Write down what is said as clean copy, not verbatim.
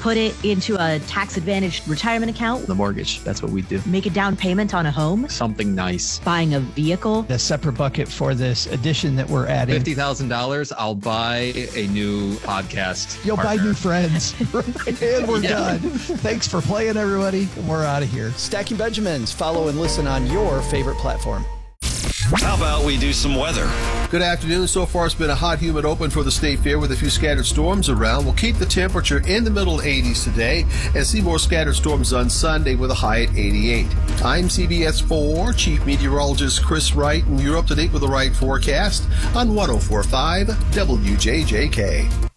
put it into a tax-advantaged retirement account. The mortgage, that's what we do. Make a down payment on a home. Something nice. Buying a vehicle. A separate bucket for this addition that we're adding. $50,000, I'll buy a new podcast. You'll partner. buy new friends. And we're done. Thanks for playing, everybody. And we're out of here. Stacking Benjamins. Follow and listen on your favorite platform. How about we do some weather? Good afternoon. So far, it's been a hot, humid open for the State Fair with a few scattered storms around. We'll keep the temperature in the middle 80s today and see more scattered storms on Sunday with a high at 88. I'm CBS 4 Chief Meteorologist Chris Wright, and you're up to date with the right forecast on 104.5 WJJK.